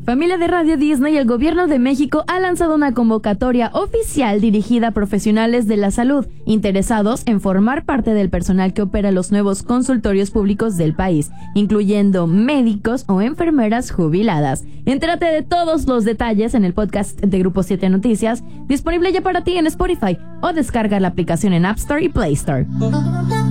Familia de Radio Disney y el Gobierno de México ha lanzado una convocatoria oficial dirigida a profesionales de la salud interesados en formar parte del personal que opera los nuevos consultorios públicos del país, incluyendo médicos o enfermeras jubiladas. Entérate de todos los detalles en el podcast de Grupo 7 Noticias, disponible ya para ti en Spotify, o descarga la aplicación en App Store y Play Store.